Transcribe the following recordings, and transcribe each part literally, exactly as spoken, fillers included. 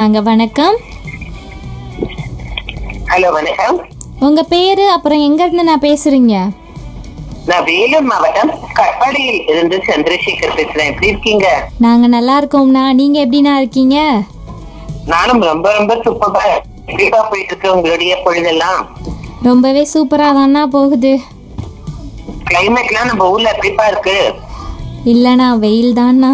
இருக்காங்க. வணக்கம். ஹலோ, வணக்கம். உங்க பேரு அப்புறம் எங்க இருந்து நான் பேசுறீங்க? நான் வேலூர் மாவட்டம் கட்பாடியில் இருந்து சந்திரசேகர் பேசுறேன். எப்படி இருக்கீங்க? நாங்க நல்லா இருக்கோம்ண்ணா. நீங்க எப்படிண்ணா இருக்கீங்க? நானும் ரொம்ப ரொம்ப சூப்பரா எப்படிப்பா போயிட்டு இருக்கு உங்களுடைய பொழுதெல்லாம்? ரொம்பவே சூப்பரா தானா போகுது. கிளைமேட்லாம் நம்ம ஊர்ல எப்படிப்பா இருக்கு? இல்லண்ணா, வெயில் தான்ண்ணா.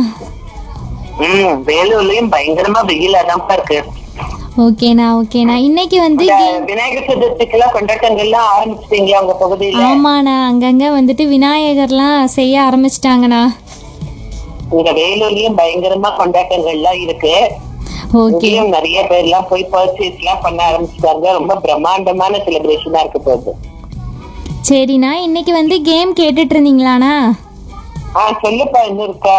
ம் வேலூர்லயும் பயங்கரமா வெயிலா தான்ப்பா இருக்கு. ஓகேண்ணா ஓகேண்ணா. இன்னைக்கு வந்து இந்த விநாயகர் சதுர்த்திக்கு எல்லாம் கொண்டாட்டங்கள்லாம் ஆரம்பிச்சிட்டீங்களா உங்க பகுதியில? ஆமாண்ணா, அங்கங்க வந்துட்டு விநாயகர்லாம் செய்ய ஆரம்பிச்சிட்டாங்கண்ணா. இங்க வேலூர்லயும் பயங்கரமா கொண்டாட்டங்கள்லாம் இருக்கு. ஓகே, இங்கேயும் நிறைய பேர் எல்லாம் போய் பர்ச்சேஸ் எல்லாம் பண்ண ஆரம்பிச்சிட்டாங்க. ரொம்ப பிரம்மாண்டமான செலிப்ரேஷனா இருக்க போகுது. சரிண்ணா. இன்னைக்கு வந்து கேம் கேட்டுட்டு இருந்தீங்களாண்ணா? ஆஹ் சொல்லுப்பா, இன்னும் இருக்கா?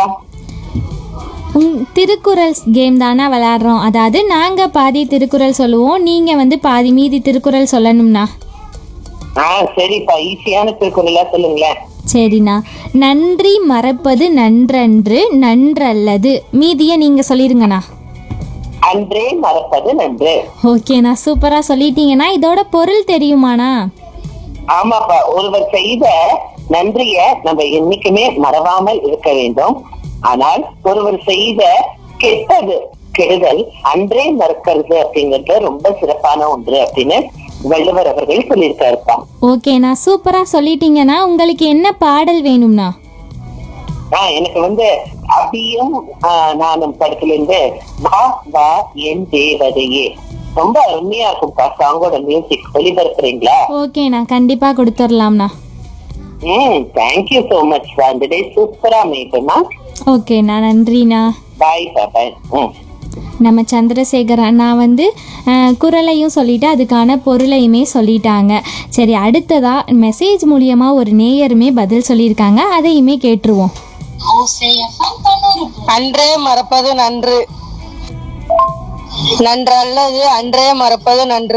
உங் திருக்குறள் கேம் தானா விளையாடுறோம். அதாவது நாங்கள் பாதி திருக்குறள் சொல்லுவோம், நீங்கள் வந்து பாதி மீதி திருக்குறள் சொல்லணும்ண்ணா. ஆஹ் சரிப்பா, ஈஸியான திருக்குறளா சொல்லுங்களேன். சரிண்ணா. நன்றி மறப்பது நன்றன்று நன்றல்லது. மீதியை நீங்கள் சொல்லிடுங்கண்ணா. அன்றே மறப்பது நன்று. ஓகேண்ணா, சூப்பராக சொல்லிட்டீங்கண்ணா. இதோட பொருள் தெரியுமாண்ணா? ஆமாப்பா, ஒருவர் செய்த நன்றிய நம்ம என்னைக்குமே மறவாமல் இருக்க வேண்டும். ஆனால் ஒருவர் செய்த கெட்டது கெடுதல் அன்றே மறக்கிறது அப்படிங்கிறது ரொம்ப சிறப்பான ஒன்று அப்படின்னு வள்ளுவர் அவர்கள் சொல்லியிருக்காருப்பா. ஓகேண்ணா, சூப்பராக சொல்லிட்டீங்கண்ணா. உங்களுக்கு என்ன பாடல் வேணும்ண்ணா? ஆஹ் எனக்கு வந்து அபியும் நானும் படத்துல இருந்து வா வா என் தேவதையே ரொம்ப அருமையா இருக்கும்ப்பா. சாங்கோட மியூசிக் ஒளிபரப்புறீங்களா? ஓகேண்ணா, கண்டிப்பாக கொடுத்துடலாம்ண்ணா. ம் தேங்க்யூ சோ மச். அந்த டே சூப்பரா மேய்க்குமா. ஓகேண்ணா, நன்றிண்ணா. பாய் பாய். ம் நம்ம சந்திரசேகர் அண்ணா வந்து குரலையும் சொல்லிட்டு அதுக்கான பொருளையுமே சொல்லிட்டாங்க. சரி, அடுத்ததா மெசேஜ் மூலியமா ஒரு நேயருமே பதில் சொல்லியிருக்காங்க, அதையுமே கேட்டுருவோம். அன்றே மறப்பது நன்று நன்றல்லது அன்றே மறப்பது நன்று.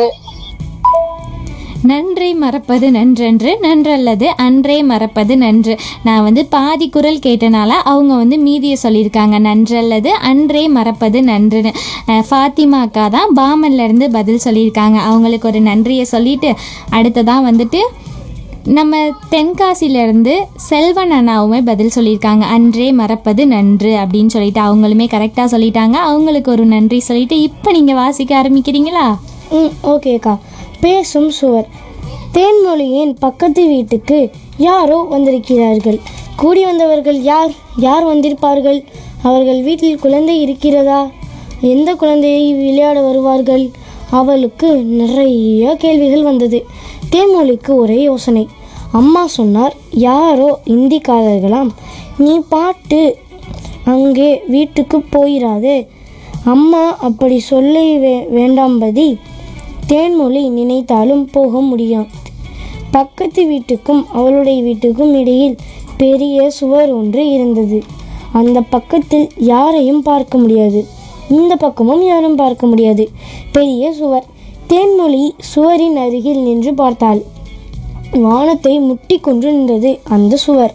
நன்றே மறப்பது நன்றென்று நன்றல்லது அன்றே மறப்பது நன்று. நான் வந்து பாதி குரல் கேட்டனால அவங்க வந்து மீதியை சொல்லியிருக்காங்க, நன்றல்லது அன்றே மறப்பது நன்றுன்னு. ஃபாத்திமா அக்கா தான் பாமன்லேருந்து பதில் சொல்லியிருக்காங்க. அவங்களுக்கு ஒரு நன்றியை சொல்லிட்டு அடுத்ததான் வந்துட்டு நம்ம தென்காசியிலேருந்து செல்வன் அண்ணாவுமே பதில் சொல்லியிருக்காங்க, அன்றே மறப்பது நன்று அப்படின்னு சொல்லிட்டு. அவங்களுமே கரெக்டாக சொல்லிட்டாங்க. அவங்களுக்கு ஒரு நன்றி சொல்லிட்டு இப்போ நீங்கள் வாசிக்க ஆரம்பிக்கிறீங்களா? ம் ஓகேக்கா. பேசும் சுவர். தேன்மொழியின் பக்கத்து வீட்டுக்கு யாரோ வந்திருக்கிறார்கள். கூடி வந்தவர்கள் யார்? யார் வந்திருப்பார்கள்? அவர்கள் வீட்டில் குழந்தை இருக்கிறதா? எந்த குழந்தையை விளையாட வருவார்கள்? அவளுக்கு நிறைய கேள்விகள் வந்தது. தேன்மொழிக்கு ஒரே யோசனை. அம்மா சொன்னார், யாரோ இந்திக்காரர்களாம், நீ பாட்டு அங்கே வீட்டுக்கு போயிடாதே. அம்மா அப்படி சொல்ல வே வேண்டாம்பதி தேன்மொழி நினைத்தாலும் போக முடியாது. பக்கத்து வீட்டுக்கும் அவளுடைய வீட்டுக்கும் இடையில் பெரிய சுவர் ஒன்று இருந்தது. அந்த பக்கத்தில் யாரையும் பார்க்க முடியாது, இந்த பக்கமும் யாரும் பார்க்க முடியாது. பெரிய சுவர். தேன்மொழி சுவரின் அருகில் நின்று பார்த்தாள். வானத்தை முட்டி கொண்டு நின்றது அந்த சுவர்.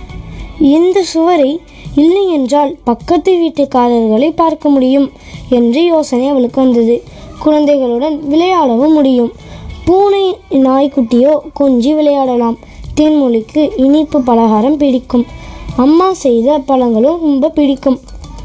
இந்த சுவரை இல்லை என்றால் பக்கத்து வீட்டுக்காரர்களை பார்க்க முடியும் என்ற யோசனை அவளுக்கு வந்தது. குழந்தைகளுடன் விளையாடவும் முடியும். பூனை நாய்க்குட்டியோ கொஞ்சி விளையாடலாம். தேன்மொழிக்கு இனிப்பு பலகாரம் பிடிக்கும். அம்மா செய்த பழங்களும் ரொம்ப பிடிக்கும்.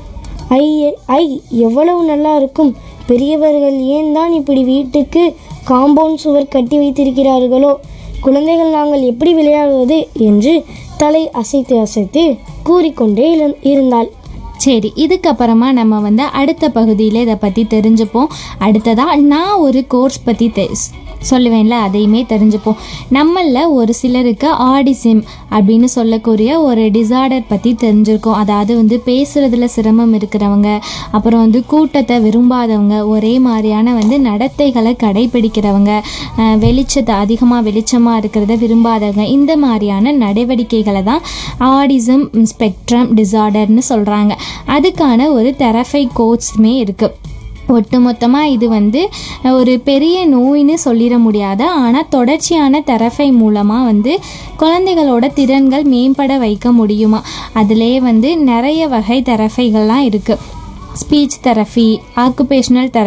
ஐயே ஐ எவ்வளவு நல்லா இருக்கும். பெரியவர்கள் ஏன் தான் இப்படி வீட்டுக்கு காம்பவுண்ட் சுவர் கட்டி வைத்திருக்கிறார்களோ? குழந்தைகள் நாங்கள் எப்படி விளையாடுவது என்று தலை அசைத்து அசைத்து கூறிக்கொண்டே இருந்தாள். சரி, இதுக்கப்புறமா நம்ம வந்து அடுத்த பகுதியில் இதை பற்றி தெரிஞ்சுப்போம். அடுத்ததாக நான் ஒரு கோர்ஸ் பற்றி தெ சொல்லுவேன்ல, அதையுமே தெரிஞ்சுப்போம். நம்மளில் ஒரு சிலருக்கு ஆடிசம் அப்படின்னு சொல்லக்கூடிய ஒரு டிசார்டர் பற்றி தெரிஞ்சிருக்கோம். அதாவது வந்து பேசுகிறதுல சிரமம் இருக்கிறவங்க, அப்புறம் வந்து கூட்டத்தை விரும்பாதவங்க, ஒரே மாதிரியான வந்து நடத்தைகளை கடைபிடிக்கிறவங்க, வெளிச்சத்தை அதிகமாக வெளிச்சமாக இருக்கிறத விரும்பாதவங்க, இந்த மாதிரியான நடவடிக்கைகளை தான் ஆடிசம் ஸ்பெக்ட்ரம் டிசார்டர்னு சொல்கிறாங்க. அதுக்கான ஒரு தெரபி கோர்ஸுமே இருக்குது. ஒட்டுமொத்தமாக இது வந்து ஒரு பெரிய நோயின்னு சொல்லிட முடியாது. ஆனால் தொடர்ச்சியான தெரபி மூலமாக வந்து குழந்தைகளோட திறன்கள் மேம்பட வைக்க முடியுமா. அதிலே வந்து நிறைய வகை தெரபிகள்லாம் இருக்குது. Speech therapy, occupational therapy,